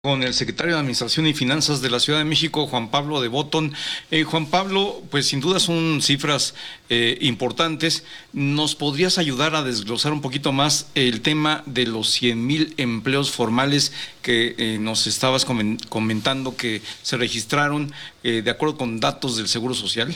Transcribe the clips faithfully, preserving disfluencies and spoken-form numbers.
Con el secretario de Administración y Finanzas de la Ciudad de México, Juan Pablo de Botton. Eh, Juan Pablo, pues sin duda son cifras eh, importantes. ¿Nos podrías ayudar a desglosar un poquito más el tema de los cien mil empleos formales que eh, nos estabas comentando que se registraron eh, de acuerdo con datos del Seguro Social?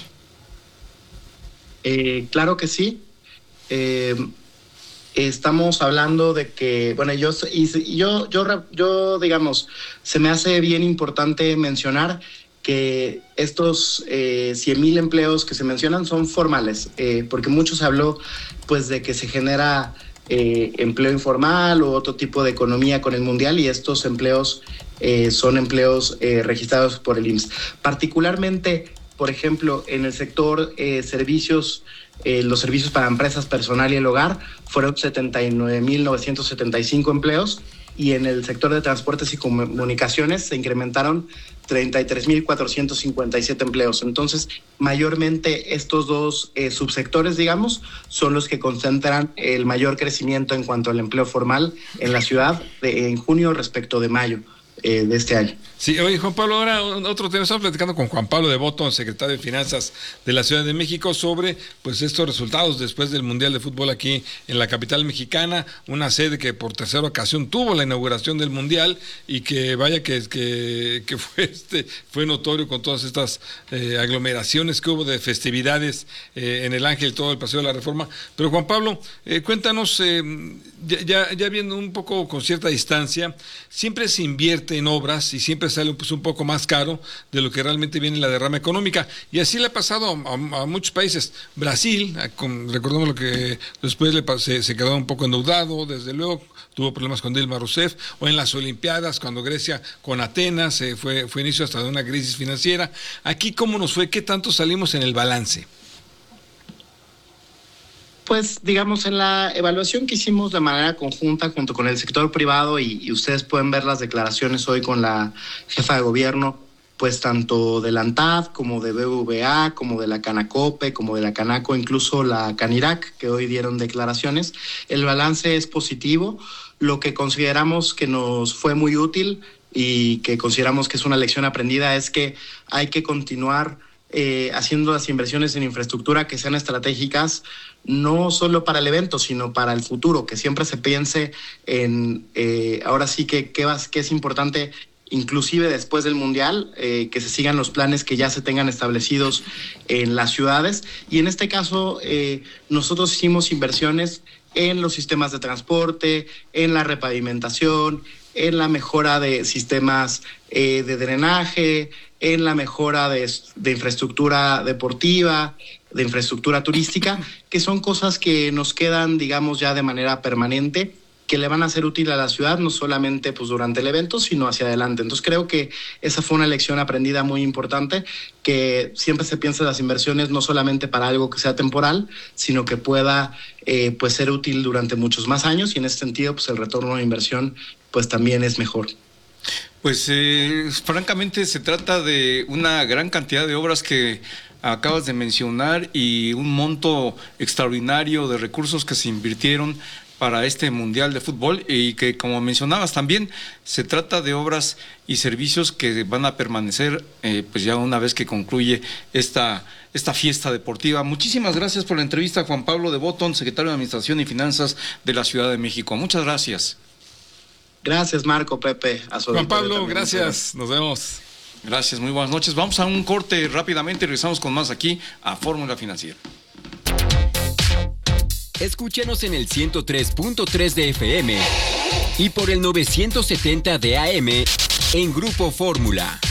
Eh, claro que sí. Eh... Estamos hablando de que, bueno, yo, y yo, yo, yo, digamos, se me hace bien importante mencionar que estos eh, cien mil empleos que se mencionan son formales, eh, porque mucho se habló, pues, de que se genera eh, empleo informal o otro tipo de economía con el mundial, y estos empleos eh, son empleos eh, registrados por el I M S S. Particularmente, por ejemplo, en el sector eh, servicios, eh, los servicios para empresas, personal y el hogar, fueron setenta y nueve mil novecientos setenta y cinco empleos, y en el sector de transportes y comunicaciones se incrementaron treinta y tres mil cuatrocientos cincuenta y siete empleos. Entonces, mayormente estos dos eh, subsectores, digamos, son los que concentran el mayor crecimiento en cuanto al empleo formal en la ciudad de, en junio respecto de mayo eh, de este año. Sí, oye, Juan Pablo, ahora otro tema. Estamos platicando con Juan Pablo de Botton, secretario de Finanzas de la Ciudad de México, sobre pues estos resultados después del Mundial de Fútbol aquí en la capital mexicana, una sede que por tercera ocasión tuvo la inauguración del Mundial y que vaya que, que, que fue, este, fue notorio con todas estas eh, aglomeraciones que hubo de festividades eh, en el Ángel, todo el Paseo de la Reforma. Pero Juan Pablo, eh, cuéntanos, eh, ya, ya, ya viendo un poco con cierta distancia, siempre se invierte en obras y siempre sale pues, un poco más caro de lo que realmente viene la derrama económica, y así le ha pasado a, a muchos países. Brasil, con, recordemos lo que después le, se, se quedó un poco endeudado, desde luego tuvo problemas con Dilma Rousseff, o en las Olimpiadas cuando Grecia con Atenas eh, fue, fue inicio hasta de una crisis financiera. Aquí, ¿cómo nos fue? ¿Qué tanto salimos en el balance? Pues, digamos, en la evaluación que hicimos de manera conjunta junto con el sector privado, y, y ustedes pueden ver las declaraciones hoy con la jefa de gobierno, pues tanto de la ANTAD como de B B V A, como de la Canacope, como de la Canaco, incluso la Canirac, que hoy dieron declaraciones, el balance es positivo. Lo que consideramos que nos fue muy útil y que consideramos que es una lección aprendida es que hay que continuar eh, haciendo las inversiones en infraestructura que sean estratégicas, no solo para el evento, sino para el futuro, que siempre se piense en, eh, ahora sí que, que, que es importante, inclusive después del Mundial, eh, que se sigan los planes que ya se tengan establecidos en las ciudades. Y en este caso, eh, nosotros hicimos inversiones en los sistemas de transporte, en la repavimentación, en la mejora de sistemas eh, de drenaje, en la mejora de, de infraestructura deportiva, de infraestructura turística, que son cosas que nos quedan, digamos, ya de manera permanente, que le van a ser útil a la ciudad, no solamente pues durante el evento, sino hacia adelante. Entonces creo que esa fue una lección aprendida muy importante, que siempre se piensa en las inversiones no solamente para algo que sea temporal, sino que pueda eh, pues ser útil durante muchos más años, y en ese sentido pues el retorno de inversión pues también es mejor. Pues eh, francamente se trata de una gran cantidad de obras que acabas de mencionar y un monto extraordinario de recursos que se invirtieron para este Mundial de Fútbol, y que, como mencionabas también, se trata de obras y servicios que van a permanecer eh, pues ya una vez que concluye esta, esta fiesta deportiva. Muchísimas gracias por la entrevista, Juan Pablo de Botton, secretario de Administración y Finanzas de la Ciudad de México. Muchas gracias. Gracias, Marco, Pepe. A su Juan Pablo, gracias. Nos vemos. Gracias, muy buenas noches. Vamos a un corte rápidamente y regresamos con más aquí a Fórmula Financiera. Escúchanos en el ciento tres punto tres de F M y por el novecientos setenta de A M en Grupo Fórmula.